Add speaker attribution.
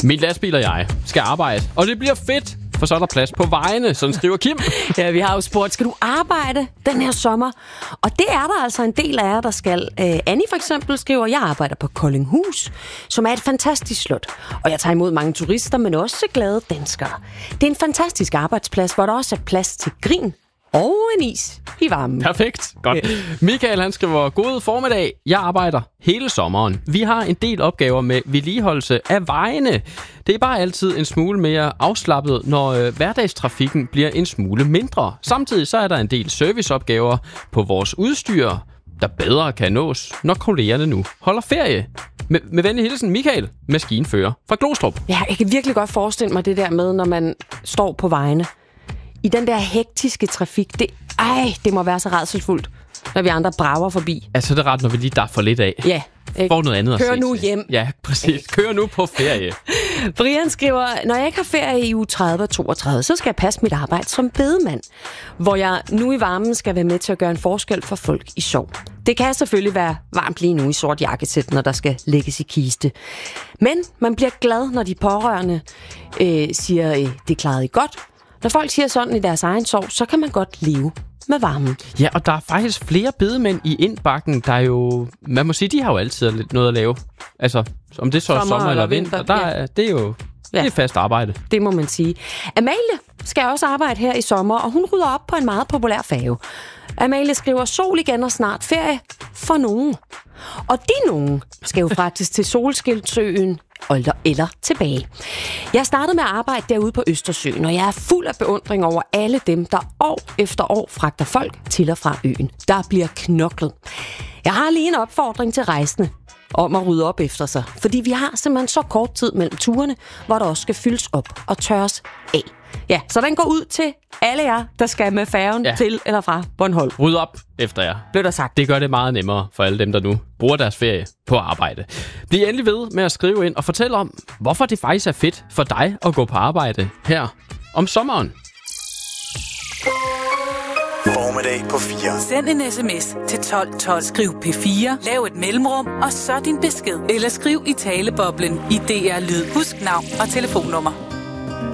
Speaker 1: Min lastbil og jeg skal arbejde, og det bliver fedt, for så er der plads på vejene, sådan skriver Kim.
Speaker 2: Ja, vi har jo spurgt, skal du arbejde den her sommer? Og det er der altså en del af jer, der skal. Annie for eksempel skriver, jeg arbejder på Koldinghus, som er et fantastisk slot. Og jeg tager imod mange turister, men også glade danskere. Det er en fantastisk arbejdsplads, hvor der også er plads til grin og en is i varmen.
Speaker 1: Perfekt. Godt. Michael, han skriver, god formiddag. Jeg arbejder hele sommeren. Vi har en del opgaver med vedligeholdelse af vejene. Det er bare altid en smule mere afslappet, når hverdagstrafikken bliver en smule mindre. Samtidig så er der en del serviceopgaver på vores udstyr, der bedre kan nås, når kollegerne nu holder ferie. Med venlig hilsen, Michael, maskinfører fra Glostrup.
Speaker 2: Ja, jeg kan virkelig godt forestille mig det der med, når man står på vejene. I den der hektiske trafik, det må være så rædselsfuldt, når vi andre brager forbi.
Speaker 1: Altså, det er ret, når vi lige daffer lidt af.
Speaker 2: Ja.
Speaker 1: Får noget andet at se.
Speaker 2: Kør nu hjem.
Speaker 1: Ja, præcis. Kør nu på ferie.
Speaker 2: Brian skriver, når jeg ikke har ferie i uge 30 og 32, så skal jeg passe mit arbejde som bedemand, hvor jeg nu i varmen skal være med til at gøre en forskel for folk i sorg. Det kan selvfølgelig være varmt lige nu i sort jakkesæt, når der skal lægges i kiste. Men man bliver glad, når de pårørende siger, det klarede I godt. Når folk siger sådan i deres egen sorg, så kan man godt leve med varmen.
Speaker 1: Ja, og der er faktisk flere bedemænd i indbakken, der jo... Man må sige, de har jo altid lidt noget at lave. Altså, om det så er sommer eller vinter, det er jo... Ja. Det er fast arbejde.
Speaker 2: Det må man sige. Amalie skal også arbejde her i sommer, og hun rydder op på en meget populær færge. Amalie skriver, sol igen og snart ferie for nogen. Og de nogen skal jo faktisk til Solskildsøen eller tilbage. Jeg startede med at arbejde derude på Østersøen, og jeg er fuld af beundring over alle dem, der år efter år fragter folk til og fra øen. Der bliver knoklet. Jeg har lige en opfordring til rejsende om at rydde op efter sig, fordi vi har simpelthen så kort tid mellem turene, hvor der også skal fyldes op og tørres af. Ja, så den går ud til alle jer, der skal med færgen til eller fra Bornholm.
Speaker 1: Ryd op efter jer.
Speaker 2: Blev der sagt.
Speaker 1: Det gør det meget nemmere for alle dem, der nu bruger deres ferie på arbejde. Bliv endelig ved med at skrive ind og fortælle om, hvorfor det faktisk er fedt for dig at gå på arbejde her om sommeren.
Speaker 3: Formiddag på 4.
Speaker 4: Send en sms til 1212. Skriv P4, lav et mellemrum, og så din besked. Eller skriv i taleboblen i DR Lyd. Husk navn og telefonnummer.